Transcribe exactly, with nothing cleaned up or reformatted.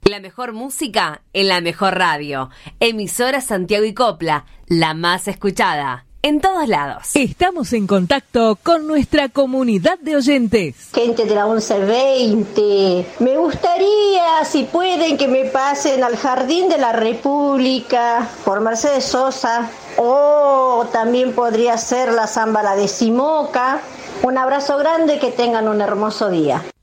La mejor música en la mejor radio. Emisora Santiago y Copla, la más escuchada. En todos lados. Estamos en contacto con nuestra comunidad de oyentes. Gente de la once veinte, me gustaría, si pueden, que me pasen al Jardín de la República por Mercedes Sosa, o también podría ser la Zamba La Decimoca. Un abrazo grande, que tengan un hermoso día.